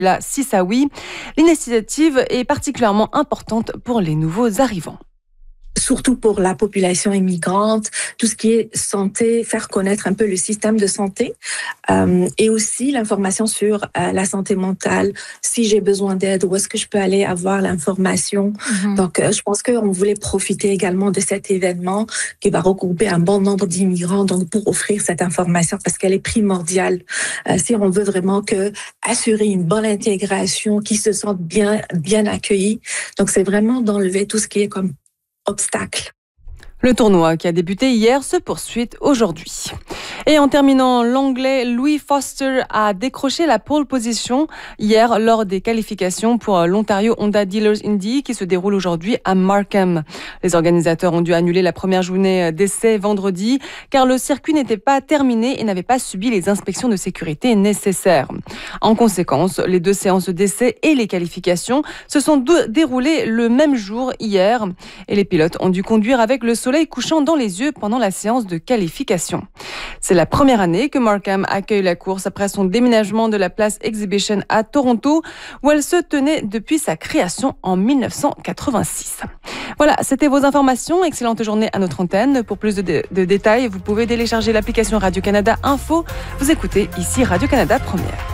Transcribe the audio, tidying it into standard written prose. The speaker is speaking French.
si ça oui, l'initiative est particulièrement importante pour les nouveaux arrivants. Surtout pour la population immigrante, tout ce qui est santé, faire connaître un peu le système de santé et aussi l'information sur la santé mentale, si j'ai besoin d'aide, où est-ce que je peux aller avoir l'information. Donc, je pense qu'on voulait profiter également de cet événement qui va regrouper un bon nombre d'immigrants donc pour offrir cette information parce qu'elle est primordiale si on veut vraiment assurer une bonne intégration, qu'ils se sentent bien accueillis. Donc, c'est vraiment d'enlever tout ce qui est comme obstacle. Le tournoi qui a débuté hier se poursuit aujourd'hui. Et en terminant, l'Anglais Louis Foster a décroché la pole position hier lors des qualifications pour l'Ontario Honda Dealers Indy qui se déroule aujourd'hui à Markham. Les organisateurs ont dû annuler la première journée d'essai vendredi car le circuit n'était pas terminé et n'avait pas subi les inspections de sécurité nécessaires. En conséquence, les 2 séances d'essai et les qualifications se sont déroulées le même jour hier et les pilotes ont dû conduire avec le soleil couchant dans les yeux pendant la séance de qualification. C'est la première année que Markham accueille la course après son déménagement de la place Exhibition à Toronto, où elle se tenait depuis sa création en 1986. Voilà, c'était vos informations. Excellente journée à notre antenne. Pour plus de détails, vous pouvez télécharger l'application Radio-Canada Info. Vous écoutez ici Radio-Canada Première.